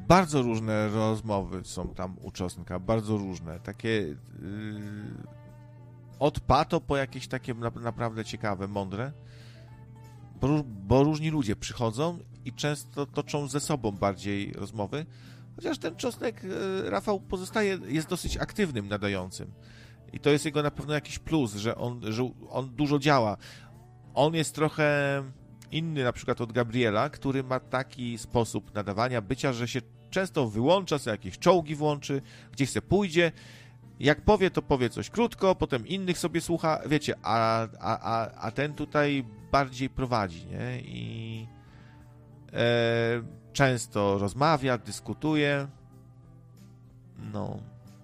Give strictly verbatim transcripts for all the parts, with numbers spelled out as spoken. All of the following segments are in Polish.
bardzo różne rozmowy są tam u Czosnka, bardzo różne. Takie yy, od pato po jakieś takie na, naprawdę ciekawe, mądre. Bo, bo różni ludzie przychodzą i często toczą ze sobą bardziej rozmowy. Chociaż ten Czosnek, yy, Rafał, pozostaje, jest dosyć aktywnym nadającym. I to jest jego na pewno jakiś plus, że on, że on dużo działa. On jest trochę inny na przykład od Gabriela, który ma taki sposób nadawania, bycia, że się często wyłącza, sobie jakieś czołgi włączy, gdzieś se pójdzie. Jak powie, to powie coś krótko, potem innych sobie słucha, wiecie, a, a, a, a ten tutaj bardziej prowadzi, nie? I e, często rozmawia, dyskutuje. No...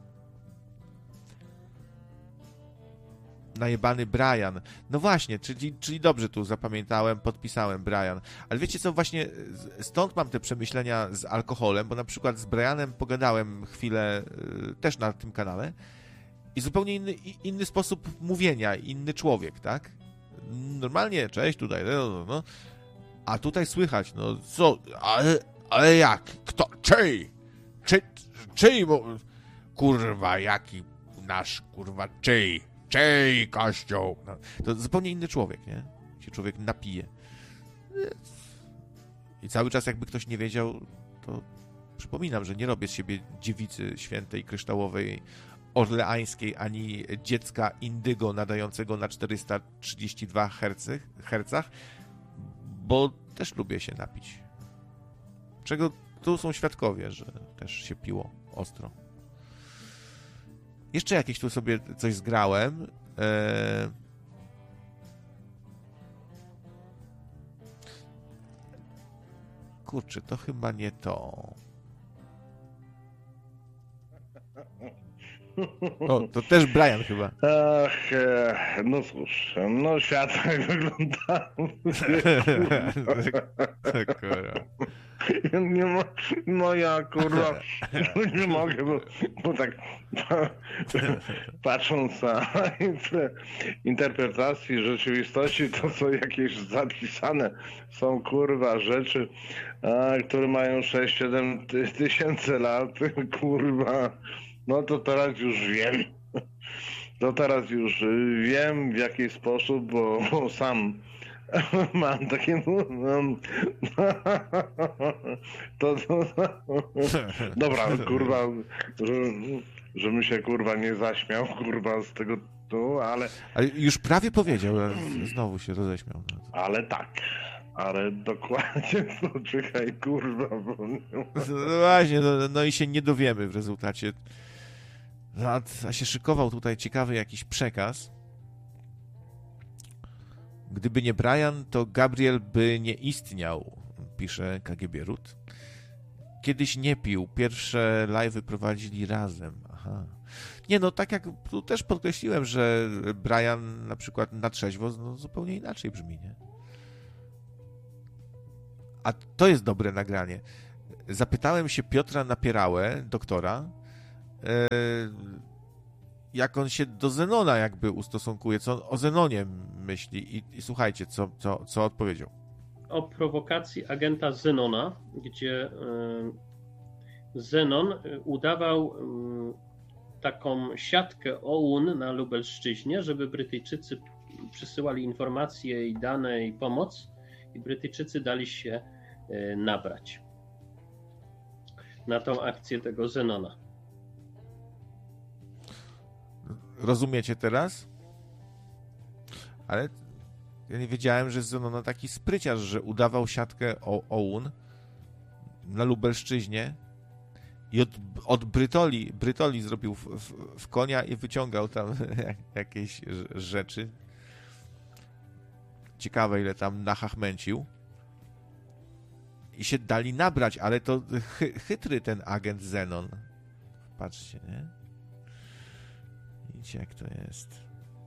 Najebany Brian. No właśnie, czyli, czyli dobrze tu zapamiętałem, podpisałem Brian. Ale wiecie co, właśnie stąd mam te przemyślenia z alkoholem, bo na przykład z Brianem pogadałem chwilę y, też na tym kanale i zupełnie inny, inny sposób mówienia, inny człowiek, tak? Normalnie, cześć tutaj, no, no, no. A tutaj słychać, no co, ale, ale jak? Kto? Czyj? Czy, czyj? Bo, kurwa, jaki nasz, kurwa, czyj? Czyj kościół? No, to zupełnie inny człowiek, nie? Się człowiek napije. I cały czas jakby ktoś nie wiedział, to przypominam, że nie robię z siebie dziewicy świętej, kryształowej, orleańskiej, ani dziecka indygo nadającego na czterysta trzydzieści dwa hercach, bo też lubię się napić. Czego tu są świadkowie, że też się piło ostro. Jeszcze jakieś tu sobie coś zgrałem. Eee... Kurczę, to chyba nie to. O, to też Brian chyba. Ach, no cóż, no świat tak wygląda. Nie ma, no ja kurwa nie mogę, bo, bo tak patrząc na interpretacji rzeczywistości, to są jakieś zapisane są kurwa rzeczy, a, które mają sześć siedem tysięcy lat, kurwa. No to teraz już wiem. To teraz już wiem w jaki sposób, bo, bo sam mam takie... To, to, dobra, kurwa, żebym się kurwa nie zaśmiał, kurwa, z tego tu, ale... Ale już prawie powiedział, znowu się roześmiał. Ale tak. Ale dokładnie, to czekaj, kurwa, bo... No właśnie, no, no i się nie dowiemy w rezultacie. A, a się szykował tutaj ciekawy jakiś przekaz. Gdyby nie Brian, to Gabriel by nie istniał, pisze K G B Rut. Kiedyś nie pił, pierwsze live'y prowadzili razem. Aha. Nie no, tak jak tu też podkreśliłem, że Brian na przykład na trzeźwo no, zupełnie inaczej brzmi, nie? A to jest dobre nagranie. Zapytałem się Piotra Napierałę, doktora, jak on się do Zenona jakby ustosunkuje, co on o Zenonie myśli i, i słuchajcie, co, co, co odpowiedział. O prowokacji agenta Zenona, gdzie y, Zenon udawał y, taką siatkę O U N na Lubelszczyźnie, żeby Brytyjczycy przysyłali informacje i dane i pomoc i Brytyjczycy dali się y, nabrać na tą akcję tego Zenona. Rozumiecie teraz? Ale ja nie wiedziałem, że Zenona taki spryciarz, że udawał siatkę o O U N na Lubelszczyźnie i od, od Brytoli, Brytoli zrobił w, w, w konia i wyciągał tam jakieś rzeczy. Ciekawe, ile tam nachachmęcił. I się dali nabrać, ale to chy, chytry ten agent Zenon. Patrzcie, nie? Widzicie, jak to jest.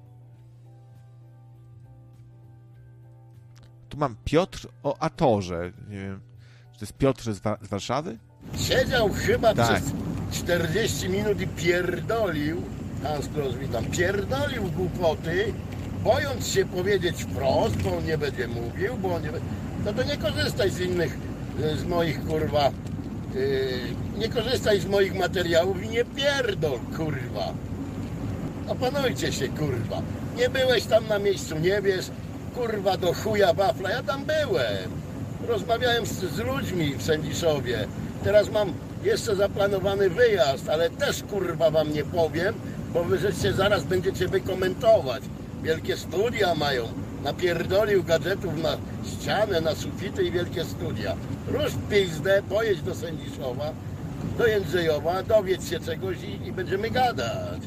Tu mam Piotr o Atorze. Nie wiem, czy to jest Piotr z, Wa- z Warszawy? Siedział chyba tak. przez czterdzieści minut i pierdolił, Hans Kloss mi tam pierdolił głupoty, bojąc się powiedzieć wprost, bo on nie będzie mówił, bo on nie będzie... No to nie korzystaj z innych, z moich kurwa Yy, nie korzystaj z moich materiałów i nie pierdol, kurwa. Opanujcie się, kurwa. Nie byłeś tam na miejscu, nie wiesz, kurwa, do chuja wafla. Ja tam byłem. Rozmawiałem z, z ludźmi w Sędziszowie. Teraz mam jeszcze zaplanowany wyjazd, ale też, kurwa, wam nie powiem, bo wy żeście zaraz będziecie wykomentować. Wielkie studia mają. Napierdolił gadżetów na ścianę, na sufity i wielkie studia. Rusz w pizdę, pojedź do Sędziszowa, do Jędrzejowa, dowiedz się czegoś i, i będziemy gadać.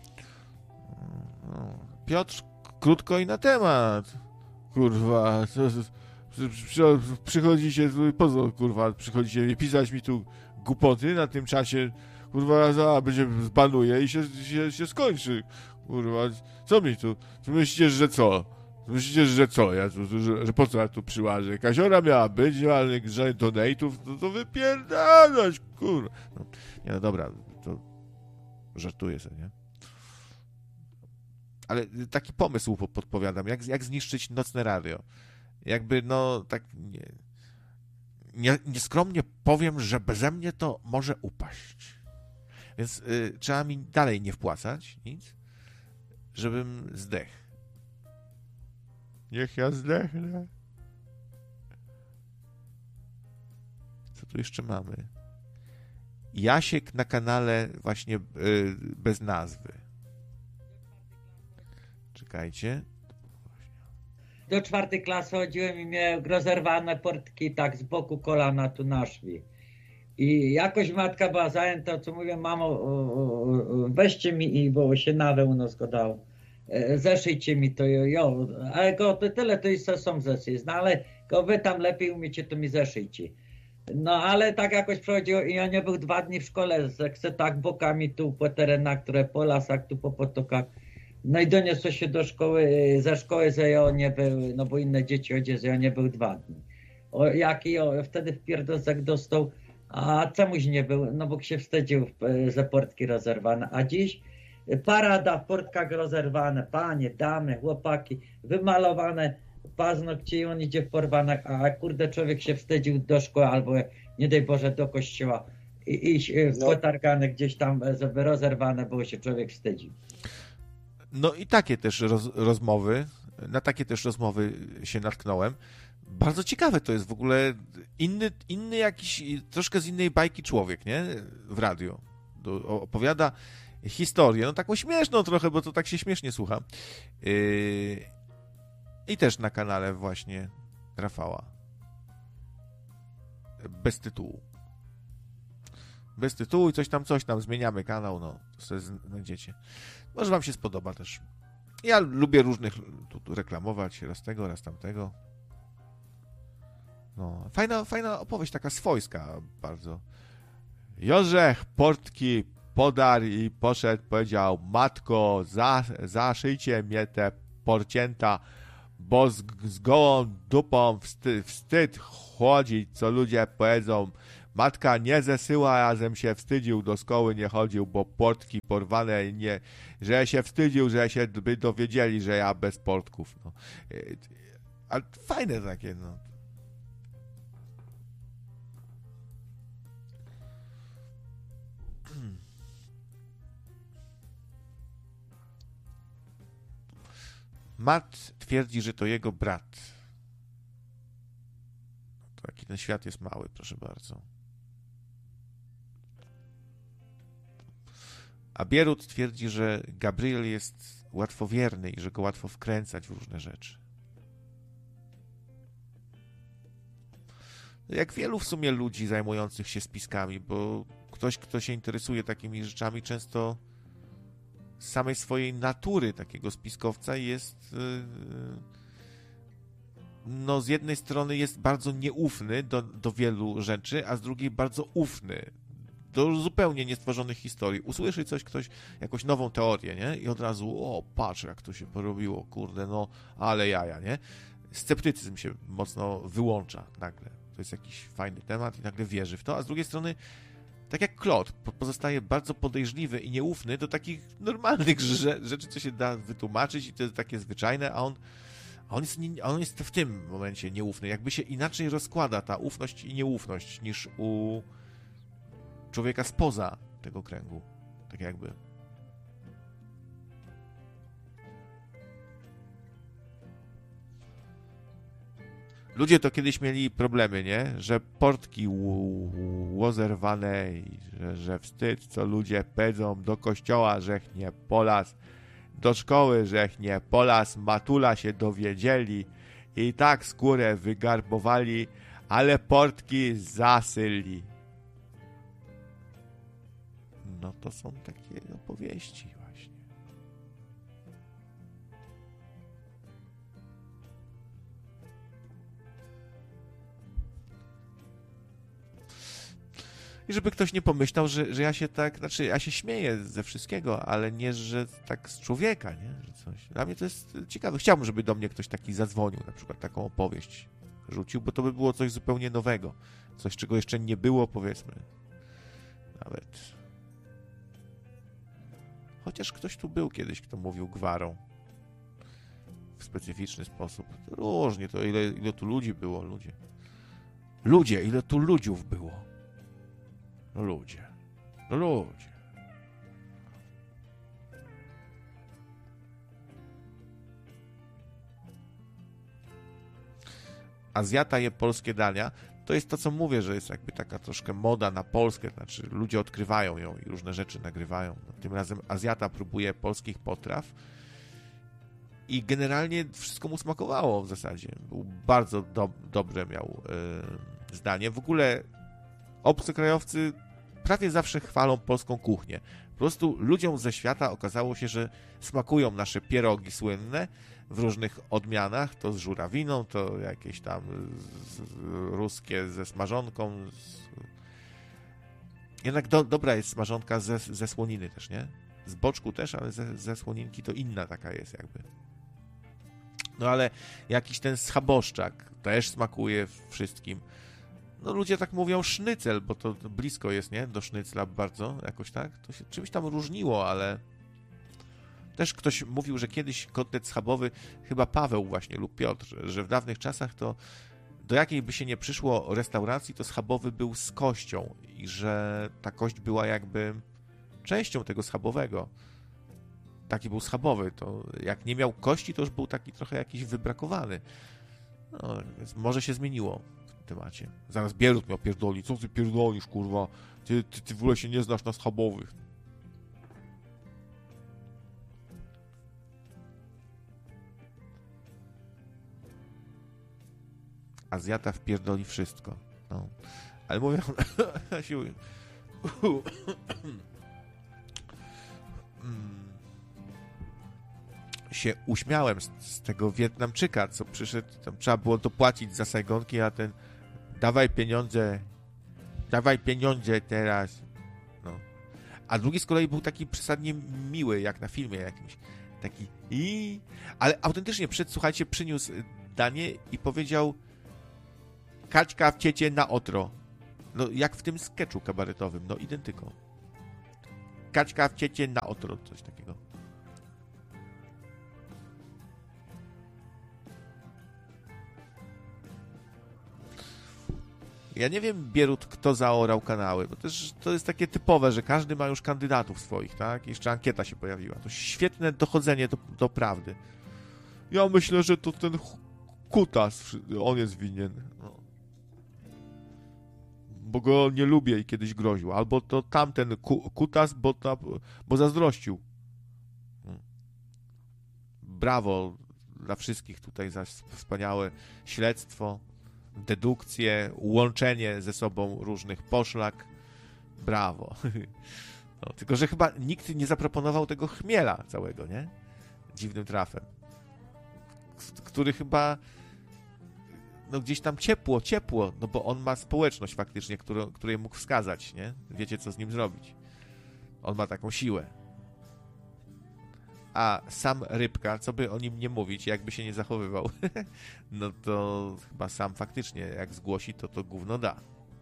Piotr, krótko i na temat. Kurwa, co, przy, przychodzicie, po co, kurwa, przychodzicie pisać mi tu głupoty na tym czasie, kurwa, za, będzie zbanuje i się, się, się skończy. Kurwa, co mi tu? Myślicie, że co? Myślicie, że co? Ja tu, że, że po co ja tu przyłażę? Kaziora miała być, ale żadnych donate'ów, to, to wypierdalać, kurwa. No, nie, no dobra, to żartuję sobie, nie? Ale taki pomysł podpowiadam, jak, jak zniszczyć nocne radio. Jakby, no, tak nie, nie, nieskromnie powiem, że beze mnie to może upaść. Więc y, trzeba mi dalej nie wpłacać nic, żebym zdechł. Niech ja zdechnę. Co tu jeszcze mamy? Jasiek na kanale właśnie y, bez nazwy. Czekajcie. Do czwartej klasy chodziłem i miałem rozerwane portki tak z boku kolana tu na szwi. I jakoś matka była zajęta, co mówię, mamo, weźcie mi i bo się nawę u nas go dał. Zeszyjcie mi to, jo, ale go to tyle to jest są zeszyć, no ale go wy tam lepiej umiecie, to mi zeszyjcie. No ale tak jakoś przechodziło i ja nie był dwa dni w szkole, se tak bokami tu po terenach, które po lasach, tu po potokach. No i doniosło się do szkoły, ze szkoły, że ja nie był, no bo inne dzieci chodziły, że ja nie był dwa dni. O, jaki o, wtedy w pierdolcach dostał, a czemuś nie był, no bo się wstydził, że portki rozerwane, a dziś parada w portkach rozerwane, panie, damy, chłopaki, wymalowane paznokcie i on idzie w porwanych, a kurde człowiek się wstydził do szkoły albo nie daj Boże do kościoła i iść no. Potargane gdzieś tam, żeby rozerwane, bo się człowiek wstydził. No i takie też roz, rozmowy, na takie też rozmowy się natknąłem. Bardzo ciekawe to jest w ogóle inny, inny jakiś, troszkę z innej bajki człowiek, nie? W radiu. Opowiada historię, no taką śmieszną trochę, bo to tak się śmiesznie słucha. Yy... I też na kanale właśnie Rafała. Bez tytułu. Bez tytułu i coś tam, coś tam, zmieniamy kanał, no, to sobie znajdziecie. Może wam się spodoba też. Ja lubię różnych tu, tu reklamować, raz tego, raz tamtego. No, fajna, fajna opowieść, taka swojska bardzo. Jorzech portki podarł i poszedł, powiedział: matko, za, zaszyjcie mnie te porcięta, bo z, z gołą dupą wstyd, wstyd chodzić, co ludzie powiedzą. Matka nie zesyła, razem się wstydził, do szkoły nie chodził, bo portki porwane, nie, że się wstydził, że się by dowiedzieli, że ja bez portków. No. Ale fajne takie, no. Matt twierdzi, że to jego brat. Taki ten świat jest mały, proszę bardzo. A Bierut twierdzi, że Gabriel jest łatwowierny i że go łatwo wkręcać w różne rzeczy. Jak wielu w sumie ludzi zajmujących się spiskami, bo ktoś, kto się interesuje takimi rzeczami, często z samej swojej natury takiego spiskowca jest, no z jednej strony jest bardzo nieufny do, do wielu rzeczy, a z drugiej bardzo ufny do zupełnie niestworzonych historii. Usłyszy coś, ktoś, jakąś nową teorię, nie? I od razu, o, patrz, jak to się porobiło, kurde, no, ale jaja, nie? Sceptycyzm się mocno wyłącza nagle. To jest jakiś fajny temat i nagle wierzy w to, a z drugiej strony, tak jak Claude, pozostaje bardzo podejrzliwy i nieufny do takich normalnych rzeczy, co się da wytłumaczyć i to jest takie zwyczajne, a on, a on, jest, nie, on jest w tym momencie nieufny. Jakby się inaczej rozkłada ta ufność i nieufność niż u człowieka spoza tego kręgu. Tak jakby. Ludzie to kiedyś mieli problemy, nie? Że portki łozerwane i że, że wstyd, co ludzie pedzą do kościoła, żech nie polas, do szkoły, żech nie polas, matula się dowiedzieli i tak skórę wygarbowali, ale portki zasyli. No to są takie opowieści właśnie. I żeby ktoś nie pomyślał, że, że ja się tak, znaczy ja się śmieję ze wszystkiego, ale nie, że tak z człowieka, nie? Że coś. Dla mnie to jest ciekawe. Chciałbym, żeby do mnie ktoś taki zadzwonił, na przykład taką opowieść rzucił, bo to by było coś zupełnie nowego. Coś, czego jeszcze nie było, powiedzmy. Nawet. Chociaż ktoś tu był kiedyś, kto mówił gwarą. W specyficzny sposób. Różnie to, ile, ile tu ludzi było, ludzie. Ludzie, ile tu ludziów było. No ludzie. No ludzie. Azjata je polskie dania. To jest to, co mówię, że jest jakby taka troszkę moda na Polskę, znaczy ludzie odkrywają ją i różne rzeczy nagrywają. No, tym razem Azjata próbuje polskich potraw i generalnie wszystko mu smakowało w zasadzie. Był bardzo do, dobre miał yy, zdanie. W ogóle obcokrajowcy prawie zawsze chwalą polską kuchnię. Po prostu ludziom ze świata okazało się, że smakują nasze pierogi słynne w różnych odmianach, to z żurawiną, to jakieś tam z, z, ruskie ze smażonką. Z... Jednak do, dobra jest smażonka ze, ze słoniny też, nie? Z boczku też, ale ze, ze słoninki to inna taka jest jakby. No ale jakiś ten schaboszczak też smakuje wszystkim. No ludzie tak mówią sznycel, bo to blisko jest, nie? Do sznycla bardzo, jakoś tak. To się czymś tam różniło, ale też ktoś mówił, że kiedyś kotlet schabowy, chyba Paweł właśnie lub Piotr, że w dawnych czasach to do jakiej by się nie przyszło restauracji, to schabowy był z kością i że ta kość była jakby częścią tego schabowego. Taki był schabowy, to jak nie miał kości, to już był taki trochę jakiś wybrakowany. No, więc może się zmieniło w temacie. Zaraz Bierut miał pierdoli. Co ty pierdolisz, kurwa? Ty, ty, ty w ogóle się nie znasz na schabowych. Azjata wpierdoli wszystko. No. Ale mówię... się uśmiałem z, z tego Wietnamczyka, co przyszedł, tam trzeba było dopłacić za Saigonki, a ten dawaj pieniądze, dawaj pieniądze teraz. No. A drugi z kolei był taki przesadnie miły, jak na filmie jakimś. Taki i... Ale autentycznie przyszedł, słuchajcie, przyniósł danie i powiedział kaczka w ciecie na otro. No, jak w tym sketchu kabaretowym, no identyko. Kaczka w ciecie na otro, coś takiego. Ja nie wiem, Bierut, kto zaorał kanały, bo też to jest takie typowe, że każdy ma już kandydatów swoich, tak? Jeszcze ankieta się pojawiła. To świetne dochodzenie do, do prawdy. Ja myślę, że to ten Kutas, on jest winien. No. Bo go nie lubię i kiedyś groził. Albo to tamten Kutas, bo, ta, bo zazdrościł. Brawo dla wszystkich tutaj za wspaniałe śledztwo, dedukcję, łączenie ze sobą różnych poszlak. Brawo. No, tylko, że chyba nikt nie zaproponował tego chmiela całego, nie? Dziwnym trafem. Który chyba no gdzieś tam ciepło, ciepło, no bo on ma społeczność faktycznie, którą, której mógł wskazać, nie? Wiecie, co z nim zrobić. On ma taką siłę. A sam Rybka, co by o nim nie mówić, jakby się nie zachowywał, no to chyba sam faktycznie, jak zgłosi, to to gówno da.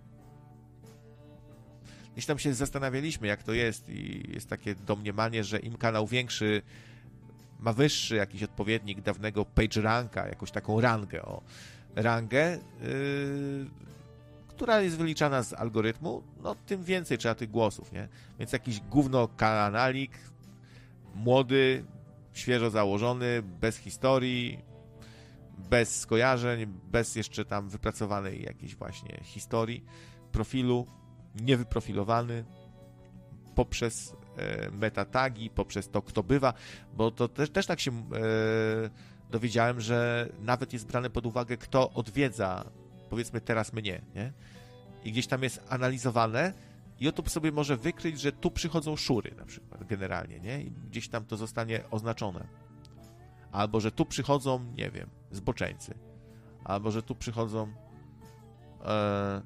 Gdzieś tam się zastanawialiśmy, jak to jest i jest takie domniemanie, że im kanał większy, ma wyższy jakiś odpowiednik dawnego PageRanka, jakąś taką rangę, o rangę, yy, która jest wyliczana z algorytmu, no tym więcej trzeba tych głosów, nie? Więc jakiś gówno kanalik, młody, świeżo założony, bez historii, bez skojarzeń, bez jeszcze tam wypracowanej jakiejś właśnie historii, profilu, niewyprofilowany, poprzez e, metatagi, poprzez to, kto bywa, bo to też, też tak się e, dowiedziałem, że nawet jest brane pod uwagę, kto odwiedza, powiedzmy teraz mnie, nie? I gdzieś tam jest analizowane i YouTube sobie może wykryć, że tu przychodzą szury na przykład, generalnie, nie? I gdzieś tam to zostanie oznaczone. Albo, że tu przychodzą, nie wiem, zboczeńcy. Albo, że tu przychodzą e,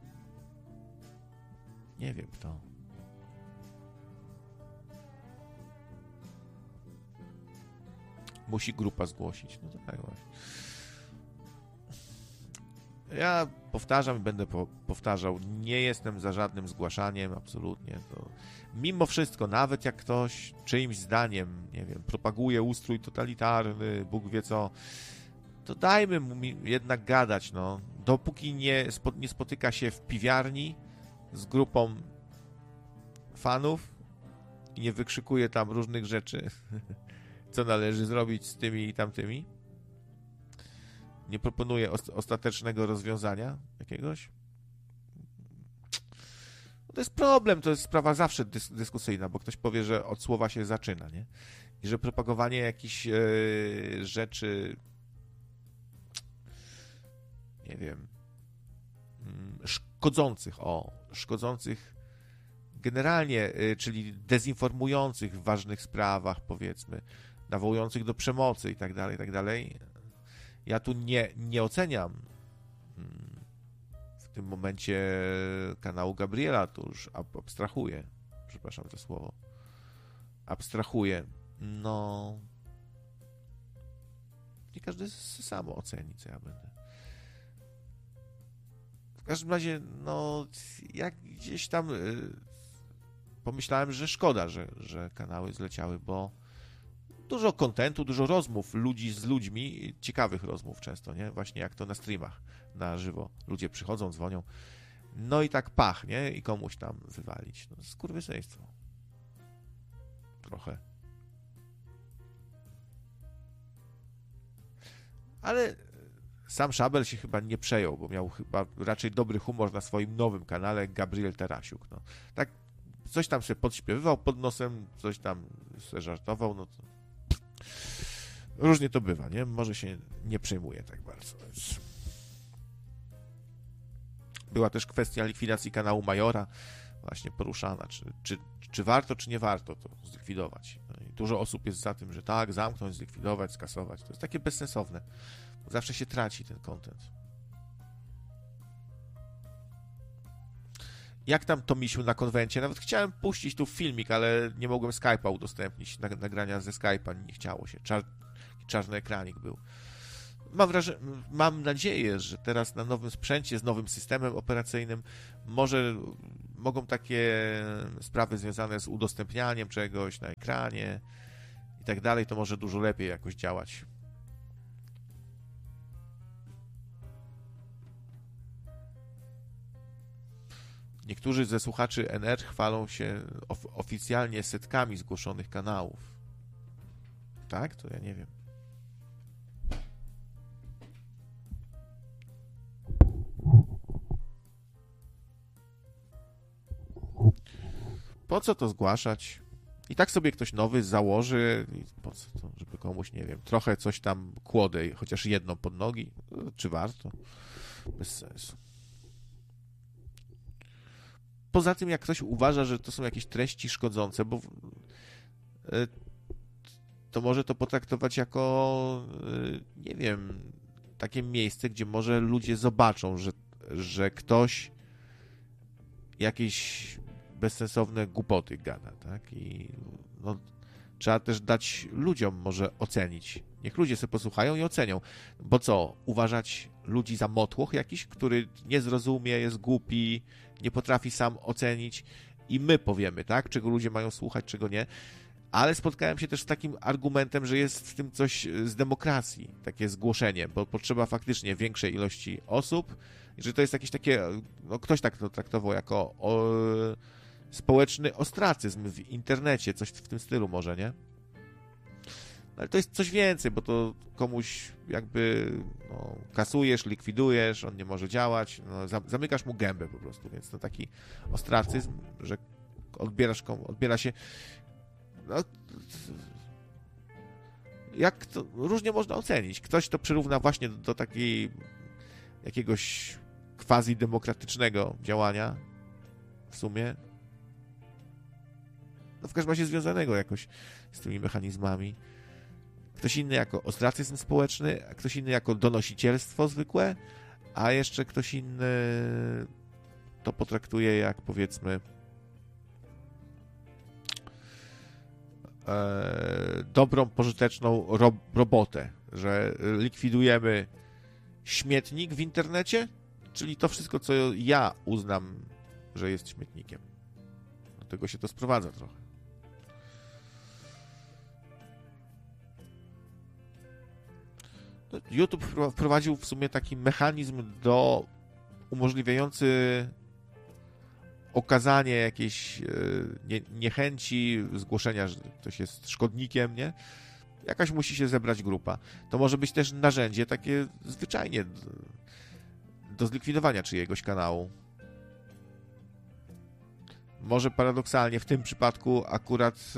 nie wiem kto. Musi grupa zgłosić. No to tak właśnie. Ja powtarzam i będę po, powtarzał, nie jestem za żadnym zgłaszaniem, absolutnie. To, mimo wszystko, nawet jak ktoś czyimś zdaniem, nie wiem, propaguje ustrój totalitarny, Bóg wie co, to dajmy mu jednak gadać, no. Dopóki nie, spo, nie spotyka się w piwiarni z grupą fanów i nie wykrzykuje tam różnych rzeczy, co należy zrobić z tymi i tamtymi, nie proponuje ostatecznego rozwiązania jakiegoś, no to jest problem, to jest sprawa zawsze dys- dyskusyjna, bo ktoś powie, że od słowa się zaczyna, nie? I że propagowanie jakichś e, rzeczy, nie wiem, szkodzących, o, szkodzących generalnie, e, czyli dezinformujących w ważnych sprawach, powiedzmy, nawołujących do przemocy i tak dalej, i tak dalej. Ja tu nie, nie oceniam w tym momencie kanału Gabriela, to już abstrahuję, przepraszam za słowo, abstrahuję, no nie każdy samo oceni, co ja będę. W każdym razie, no jak gdzieś tam y, pomyślałem, że szkoda, że, że kanały zleciały, bo dużo kontentu, dużo rozmów ludzi z ludźmi, ciekawych rozmów często, nie? Właśnie jak to na streamach, na żywo. Ludzie przychodzą, dzwonią. No i tak pach, nie? I komuś tam wywalić. No, skurwysyństwo. Trochę. Ale sam Szabel się chyba nie przejął, bo miał chyba raczej dobry humor na swoim nowym kanale Gabriel Tarasiuk. No. Tak coś tam sobie podśpiewywał pod nosem, coś tam sobie żartował, no to różnie to bywa, nie? Może się nie przejmuje tak bardzo. Więc... Była też kwestia likwidacji kanału Majora, właśnie poruszana, czy, czy, czy warto, czy nie warto to zlikwidować. No i dużo osób jest za tym, że tak, zamknąć, zlikwidować, skasować. To jest takie bezsensowne. Zawsze się traci ten content. Jak tam to misiu na konwencie? Nawet chciałem puścić tu filmik, ale nie mogłem Skype'a udostępnić, nagrania ze Skype'a, nie chciało się. Czar... Czarny ekranik był. Mam wrażenie, mam nadzieję, że teraz na nowym sprzęcie, z nowym systemem operacyjnym może mogą takie sprawy związane z udostępnianiem czegoś na ekranie i tak dalej, to może dużo lepiej jakoś działać. Niektórzy ze słuchaczy N R chwalą się of- oficjalnie setkami zgłoszonych kanałów. Tak? To ja nie wiem. Po co to zgłaszać? I tak sobie ktoś nowy założy, i po co to, żeby komuś, nie wiem, trochę coś tam kłodę, chociaż jedno pod nogi, czy warto? Bez sensu. Poza tym, jak ktoś uważa, że to są jakieś treści szkodzące, bo to może to potraktować jako, nie wiem, takie miejsce, gdzie może ludzie zobaczą, że, że ktoś jakieś bezsensowne głupoty gada, tak? I no, trzeba też dać ludziom może ocenić. Niech ludzie sobie posłuchają i ocenią. Bo co, uważać ludzi za motłoch jakiś, który nie zrozumie, jest głupi, nie potrafi sam ocenić i my powiemy, tak? Czego ludzie mają słuchać, czego nie. Ale spotkałem się też z takim argumentem, że jest w tym coś z demokracji, takie zgłoszenie, bo potrzeba faktycznie większej ilości osób Jeżeli to jest jakieś takie, no ktoś tak to traktował jako o, społeczny ostracyzm w internecie, coś w tym stylu może, nie? Ale to jest coś więcej, bo to komuś jakby no, kasujesz, likwidujesz, on nie może działać, no, zamykasz mu gębę po prostu, więc to taki ostracyzm, że odbierasz komu, odbiera się no, jak to różnie można ocenić. Ktoś to przyrówna właśnie do, do takiej jakiegoś quasi-demokratycznego działania w sumie. No w każdym razie związanego jakoś z tymi mechanizmami. Ktoś inny jako ostracyzm społeczny, a ktoś inny jako donosicielstwo zwykłe, a jeszcze ktoś inny to potraktuje jak powiedzmy e, dobrą, pożyteczną ro, robotę, że likwidujemy śmietnik w internecie, czyli to wszystko, co ja uznam, że jest śmietnikiem. Do tego się to sprowadza trochę. YouTube wprowadził w sumie taki mechanizm do umożliwiający okazanie jakiejś nie, niechęci, zgłoszenia, że ktoś jest szkodnikiem, nie? Jakaś musi się zebrać grupa. To może być też narzędzie takie zwyczajnie do, do zlikwidowania czyjegoś kanału. Może paradoksalnie w tym przypadku akurat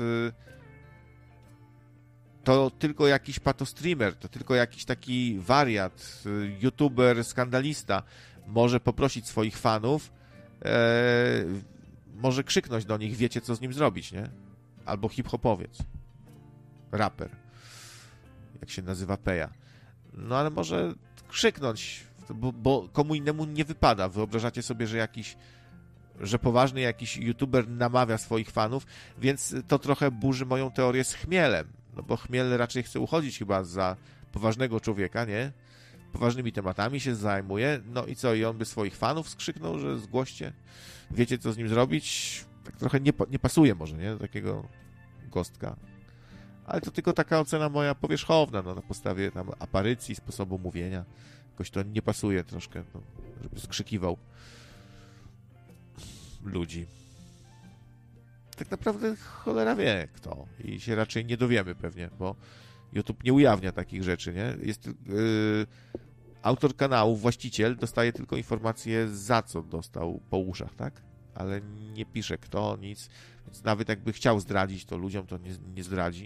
to tylko jakiś patostreamer, to tylko jakiś taki wariat, youtuber, skandalista może poprosić swoich fanów, e, może krzyknąć do nich, wiecie co z nim zrobić, nie? Albo hip-hopowiec, raper, jak się nazywa Peja. No ale może krzyknąć, bo, bo komu innemu nie wypada. Wyobrażacie sobie, że jakiś że poważny jakiś youtuber namawia swoich fanów, więc to trochę burzy moją teorię z Chmielem. No bo Chmiel raczej chce uchodzić chyba za poważnego człowieka, nie? Poważnymi tematami się zajmuje. No i co? I on by swoich fanów skrzyknął, że zgłoście. Wiecie, co z nim zrobić? Tak trochę nie, nie pasuje może, nie? Do takiego gostka. Ale to tylko taka ocena moja powierzchowna, no, na podstawie tam aparycji, sposobu mówienia. Jakoś to nie pasuje troszkę, no, żeby skrzykiwał ludzi. Tak naprawdę cholera wie kto i się raczej nie dowiemy pewnie, bo YouTube nie ujawnia takich rzeczy, nie? Jest yy, autor kanału, właściciel dostaje tylko informacje, za co dostał po uszach, tak? Ale nie pisze kto, nic, więc nawet jakby chciał zdradzić to ludziom, to nie, nie zdradzi.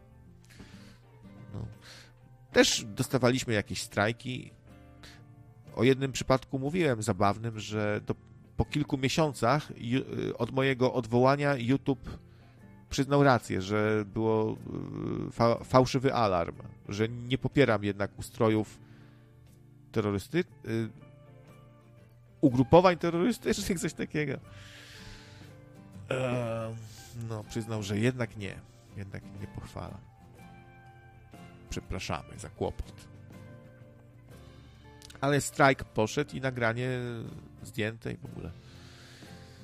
No. Też dostawaliśmy jakieś strajki. O jednym przypadku mówiłem zabawnym, że do po kilku miesiącach od mojego odwołania YouTube przyznał rację, że było fa- fałszywy alarm, że nie popieram jednak ustrojów terrorysty, ugrupowań terrorystycznych, coś takiego. No, przyznał, że jednak nie, jednak nie pochwala. Przepraszamy za kłopot. Ale strajk poszedł i nagranie zdjęte i w ogóle.